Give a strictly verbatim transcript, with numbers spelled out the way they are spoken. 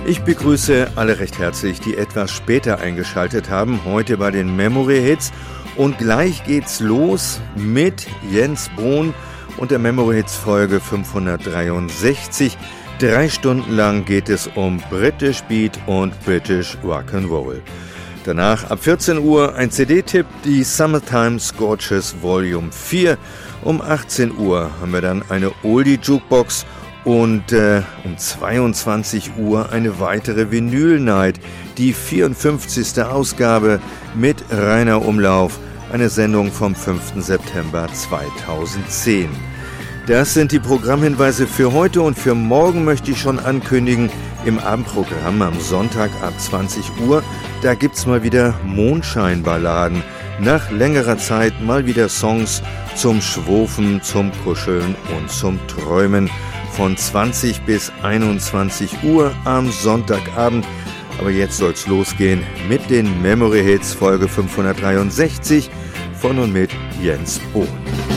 Ich begrüße alle recht herzlich, die etwas später eingeschaltet haben, heute bei den Memory Hits. Und gleich geht's los mit Jens Bohn und der Memory Hits Folge fünfhundertdreiundsechzig. Drei Stunden lang geht es um British Beat und British Rock'n'Roll. Danach ab vierzehn Uhr ein C D-Tipp, die Summertime Scorches Volume vier. Um achtzehn Uhr haben wir dann eine Oldie-Jukebox und äh, um zweiundzwanzig Uhr eine weitere Vinyl-Night, die vierundfünfzigste Ausgabe mit Rainer Umlauf, eine Sendung vom fünften September zweitausendzehn. Das sind die Programmhinweise für heute und für morgen möchte ich schon ankündigen, im Abendprogramm am Sonntag ab zwanzig Uhr, da gibt's mal wieder Mondscheinballaden. Nach längerer Zeit mal wieder Songs zum Schwofen, zum Kuscheln und zum Träumen von zwanzig bis einundzwanzig Uhr am Sonntagabend. Aber jetzt soll's losgehen mit den Memory Hits Folge fünfhundertdreiundsechzig von und mit Jens Bohn.